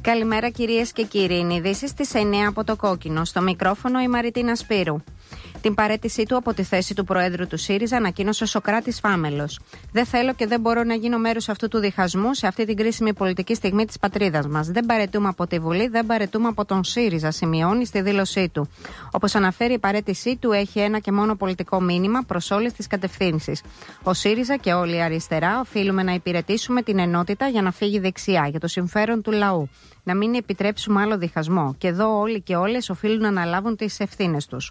Καλημέρα κυρίες και κύριοι. Είναι ειδήσεις στις 9 από το Κόκκινο. Στο μικρόφωνο η Μαριτίνα Σπύρου. Την παραίτησή του από τη θέση του Προέδρου του ΣΥΡΙΖΑ ανακοίνωσε ο Σωκράτης Φάμελος. Δεν θέλω και δεν μπορώ να γίνω μέρος αυτού του διχασμού σε αυτή την κρίσιμη πολιτική στιγμή της πατρίδας μας. Δεν παραιτούμε από τη Βουλή, δεν παραιτούμε από τον ΣΥΡΙΖΑ, σημειώνει στη δήλωσή του. Όπως αναφέρει, η παραίτησή του έχει ένα και μόνο πολιτικό μήνυμα προς όλες τις κατευθύνσεις. Ο ΣΥΡΙΖΑ και όλη η αριστερά οφείλουμε να υπηρετήσουμε την ενότητα για να φύγει δεξιά, για το συμφέρον του λαού. Να μην επιτρέψουμε άλλο διχασμό. Και εδώ όλοι και όλες οφείλουν να αναλάβουν τις ευθύνες τους.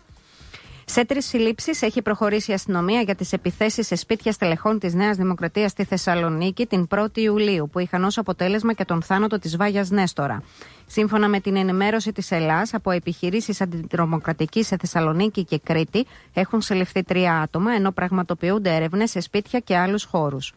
Σε 3 συλλήψεις έχει προχωρήσει η αστυνομία για τις επιθέσεις σε σπίτια στελεχών της Νέας Δημοκρατίας στη Θεσσαλονίκη την 1η Ιουλίου, που είχαν ως αποτέλεσμα και τον θάνατο της Βάγιας Νέστορα. Σύμφωνα με την ενημέρωση της Ελλάς, από επιχειρήσεις αντιτρομοκρατικής σε Θεσσαλονίκη και Κρήτη έχουν συλληφθεί 3 άτομα, ενώ πραγματοποιούνται έρευνες σε σπίτια και άλλους χώρους.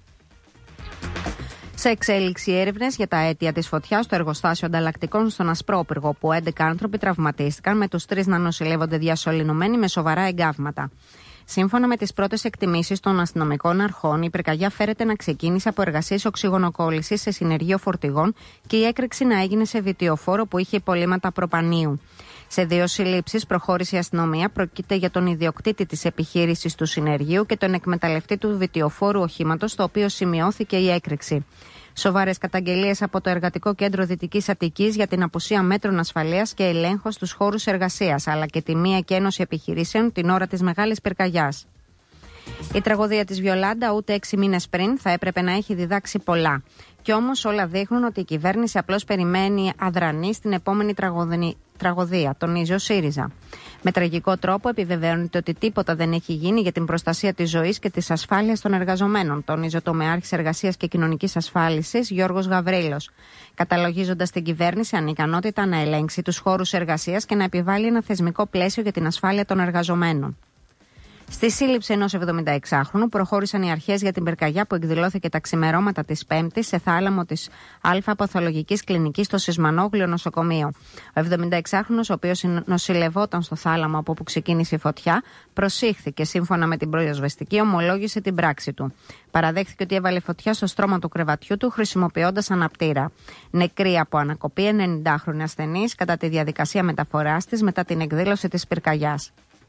Σε εξέλιξη έρευνες για τα αίτια της φωτιάς στο εργοστάσιο ανταλλακτικών στον Ασπρόπυργο, που 11 άνθρωποι τραυματίστηκαν, με τους 3 να νοσηλεύονται διασωληνωμένοι με σοβαρά εγκάβματα. Σύμφωνα με τις πρώτες εκτιμήσεις των αστυνομικών αρχών, η πυρκαγιά φέρεται να ξεκίνησε από εργασίες οξυγονοκόλλησης σε συνεργείο φορτηγών και η έκρηξη να έγινε σε βιτιοφόρο που είχε υπολείμματα προπανίου. Σε 2 συλλήψεις προχώρησε η αστυνομία. Πρόκειται για τον ιδιοκτήτη της επιχείρησης του συνεργείου και τον εκμεταλλευτή του βιτιοφόρου οχήματος, στο οποίο σημειώθηκε η έκρηξη. Σοβαρές καταγγελίες από το Εργατικό Κέντρο Δυτικής Αττικής για την απουσία μέτρων ασφαλείας και ελέγχου στους χώρους εργασίας, αλλά και τη μία και ένωση επιχειρήσεων την ώρα της μεγάλης πυρκαγιάς. Η τραγωδία της Βιολάντα ούτε 6 μήνες πριν θα έπρεπε να έχει διδάξει πολλά. Κι όμως όλα δείχνουν ότι η κυβέρνηση απλώς περιμένει αδρανή στην επόμενη τραγωδία, τονίζει ο ΣΥΡΙΖΑ. Με τραγικό τρόπο επιβεβαιώνεται ότι τίποτα δεν έχει γίνει για την προστασία της ζωής και της ασφάλειας των εργαζομένων, τονίζει ο τομεάρχης Εργασίας και Κοινωνικής Ασφάλισης Γιώργος Γαβρίλος, καταλογίζοντας την κυβέρνηση ανικανότητα να ελέγξει τους χώρους εργασίας και να επιβάλλει ένα θεσμικό πλαίσιο για την ασφάλεια των εργαζομένων. Στη σύλληψη ενός 76χρονου προχώρησαν οι αρχές για την πυρκαγιά που εκδηλώθηκε τα ξημερώματα της Πέμπτης σε θάλαμο της Παθολογικής Κλινικής στο Σισμανόγλιο νοσοκομείο. Ο 76χρονος, ο οποίος νοσηλευόταν στο θάλαμο από όπου ξεκίνησε η φωτιά, προσήχθηκε. Σύμφωνα με την πυροσβεστική, ομολόγησε την πράξη του. Παραδέχθηκε ότι έβαλε φωτιά στο στρώμα του κρεβατιού του χρησιμοποιώντας αναπτήρα. Νεκρή από ανακοπή 90χρονη ασθενής κατά τη διαδικασία μεταφοράς της μετά την εκδήλωση της πυρκαγιάς.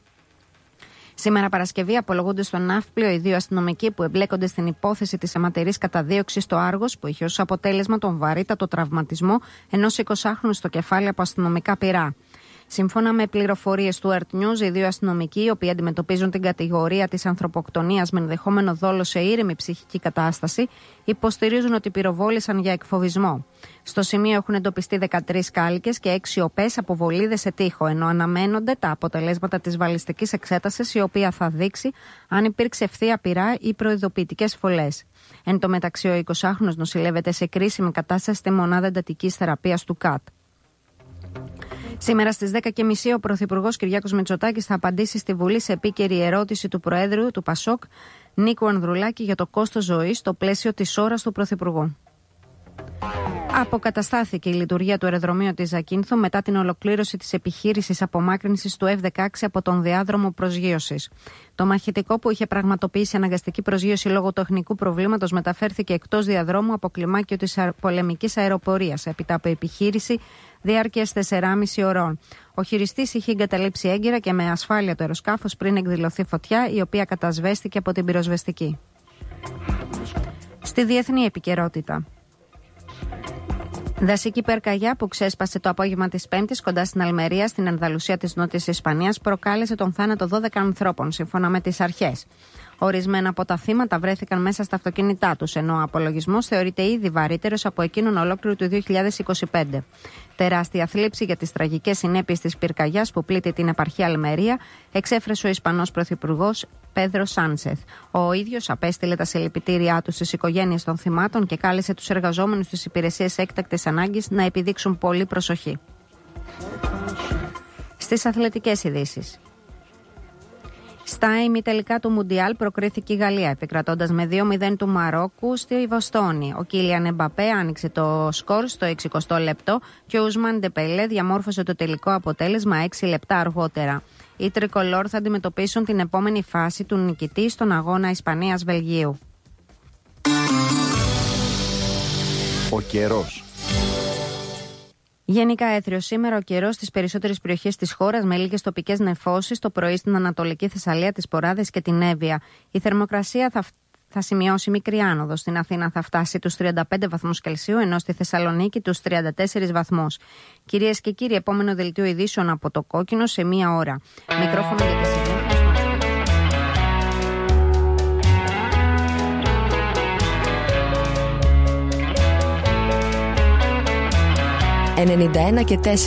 Σήμερα Παρασκευή απολογούνται στον Ναύπλιο οι 2 αστυνομικοί που εμπλέκονται στην υπόθεση της αιματερής καταδίωξης στο Άργος, που είχε ως αποτέλεσμα τον βαρύτατο τραυματισμό ενός 20χρονου στο κεφάλι από αστυνομικά πυρά. Σύμφωνα με πληροφορίες του Earth News, οι 2 αστυνομικοί, οι οποίοι αντιμετωπίζουν την κατηγορία της ανθρωποκτονίας με ενδεχόμενο δόλο σε ήρεμη ψυχική κατάσταση, υποστηρίζουν ότι πυροβόλησαν για εκφοβισμό. Στο σημείο έχουν εντοπιστεί 13 κάλικες και 6 οπές από βολίδες σε τοίχο, ενώ αναμένονται τα αποτελέσματα της βαλιστικής εξέτασης, η οποία θα δείξει αν υπήρξε ευθεία πυρά ή προειδοποιητικές φωλές. Εν τω μεταξύ, ο 20χρονος νοσηλεύεται σε κρίσιμη κατάσταση στη μονάδα εντατικής θεραπείας του ΚΑΤ. Σήμερα στις 10.30 ο Πρωθυπουργός Κυριάκος Μητσοτάκης θα απαντήσει στη Βουλή σε επίκαιρη ερώτηση του Προέδρου του ΠΑΣΟΚ, Νίκου Ανδρουλάκη, για το κόστος ζωής στο πλαίσιο της ώρας του Πρωθυπουργού. Αποκαταστάθηκε η λειτουργία του αεροδρομίου της Ζακίνθου μετά την ολοκλήρωση της επιχείρησης απομάκρυνσης του F-16 από τον διάδρομο προσγείωσης. Το μαχητικό, που είχε πραγματοποιήσει αναγκαστική προσγείωση λόγω τεχνικού προβλήματος, μεταφέρθηκε εκτός διαδρόμου από κλιμάκιο της πολεμικής αεροπορίας, έπειτα από επιχείρηση διάρκειας 4,5 ωρών. Ο χειριστής είχε εγκαταλείψει έγκυρα και με ασφάλεια το αεροσκάφος πριν εκδηλωθεί φωτιά, η οποία κατασβέστηκε από την πυροσβεστική. Στη διεθνή επικαιρότητα. Δασική πυρκαγιά που ξέσπασε το απόγευμα της Πέμπτης κοντά στην Αλμερία, στην Ανδαλουσία της Νότιας Ισπανίας, προκάλεσε τον θάνατο 12 ανθρώπων, σύμφωνα με τις αρχές. Ορισμένα από τα θύματα βρέθηκαν μέσα στα αυτοκίνητά τους, ενώ ο απολογισμός θεωρείται ήδη βαρύτερος από εκείνον ολόκληρο του 2025. Τεράστια θλίψη για τις τραγικές συνέπειες της πυρκαγιάς που πλήττει την επαρχία Αλμερία εξέφρασε ο Ισπανός Πρωθυπουργός Πέδρο Σάντσεθ. Ο ίδιος απέστειλε τα συλληπιτήριά του στις οικογένειες των θυμάτων και κάλεσε τους εργαζόμενους της υπηρεσίας έκτακτης ανάγκης να επιδείξουν πολύ προσοχή. Στις αθλητικές ειδήσεις. Στα ημιτελικά του Μουντιάλ προκρίθηκε η Γαλλία, επικρατώντας με 2-0 του Μαρόκου στη Βοστόνη. Ο Κίλιαν Εμπαπέ άνοιξε το σκορ στο 60 λεπτό και ο Ουσμάν Ντεμπέλε διαμόρφωσε το τελικό αποτέλεσμα 6 λεπτά αργότερα. Οι τρικολόρ θα αντιμετωπίσουν την επόμενη φάση του νικητή στον αγώνα Γενικά έθριο σήμερα ο καιρός στις περισσότερες περιοχές της χώρας με λίγες τοπικές νεφώσεις, το πρωί στην Ανατολική Θεσσαλία, τις Ποράδες και την Εύβοια. Η θερμοκρασία θα σημειώσει μικρή άνοδο. Στην Αθήνα θα φτάσει τους 35 βαθμούς Κελσίου, ενώ στη Θεσσαλονίκη τους 34 βαθμούς. Κυρίες και κύριοι, επόμενο δελτίο ειδήσεων από το Κόκκινο σε μία ώρα. Μικρόφωνο για τις ειδήσεις. 91 και 4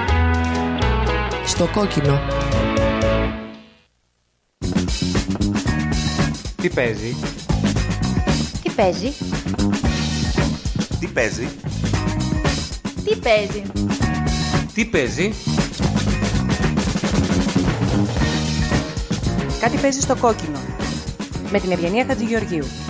στο Κόκκινο. Τι παίζει? Τι παίζει? Τι παίζει? Τι παίζει? Τι παίζει? Κάτι παίζει στο Κόκκινο με την Ευγενία Χατζηγεωργίου.